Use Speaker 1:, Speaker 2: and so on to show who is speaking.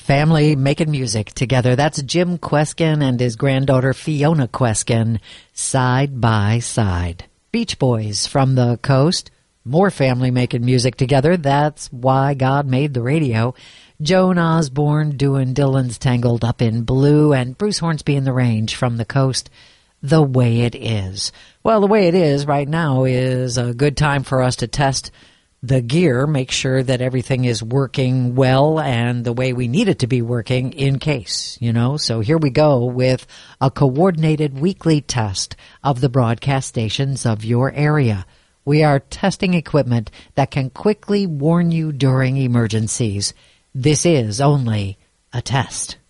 Speaker 1: Family making music together. That's Jim Kweskin and his granddaughter Fiona Kweskin, side by side. Beach Boys from the coast. More family making music together. That's why God made the radio. Joan Osborne doing Dylan's Tangled Up in Blue, and Bruce Hornsby in the Range from the coast. The Way It Is. Well, the way it is right now is a good time for us to test the gear, make sure that everything is working well and the way we need it to be working in case, So here we go with a coordinated weekly test of the broadcast stations of your area. We are testing equipment that can quickly warn you during emergencies. This is only a test.